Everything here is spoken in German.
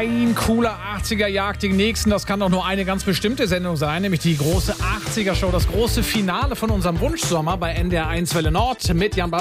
Ein cooler 80er jagt den nächsten. Das kann doch nur eine ganz bestimmte Sendung sein, nämlich die große 80er Show, das große Finale von unserem Wunschsommer bei NDR 1 Welle Nord mit Jan